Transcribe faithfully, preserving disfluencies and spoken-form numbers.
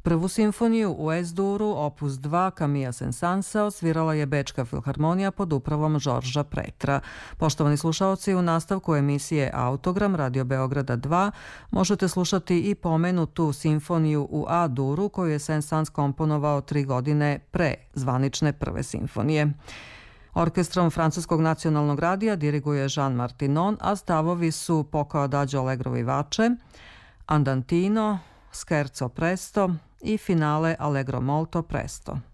Prvu simfoniju u Es-duru, opus dva Camilla Saint-Saënsa, odsvirala je Bečka filharmonija pod upravom Žorža Pretra. Poštovani slušaoci, u nastavku emisije Autogram Radio Beograda dva možete slušati i pomenutu simfoniju u A-duru koju je Saint-Saëns komponovao tri godine pre zvanične prve simfonije. Orkestrom Francuskog nacionalnog radija diriguje Jean Martinon, a stavovi su Poco Adagio Allegro Vivace, Andantino, Scherzo Presto i finale Allegro Molto Presto.